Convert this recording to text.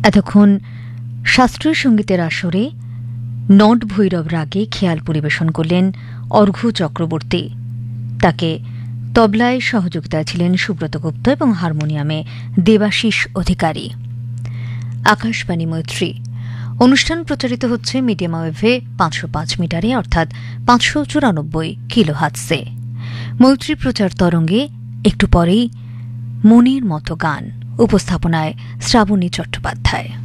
এতক্ষণ শাস্ত্রীয় সঙ্গীতের আসরে নট ভৈরব রাগে খেয়াল পরিবেশন করলেন অর্ঘ্য চক্রবর্তী। তাকে তবলায় সহযোগিতায় ছিলেন সুব্রত গুপ্ত এবং হারমোনিয়ামে দেবাশিস অধিকারী। আকাশবাণী মৈত্রী অনুষ্ঠান প্রচারিত হচ্ছে মিডিয়াম ওয়েভে 505 মিটারে অর্থাৎ 594 কিলোহার্টজে। মৈত্রী প্রচার তরঙ্গে একটু পরেই মনের মতো গান, উপস্থাপনায় শ্রাবণী চট্টোপাধ্যায়।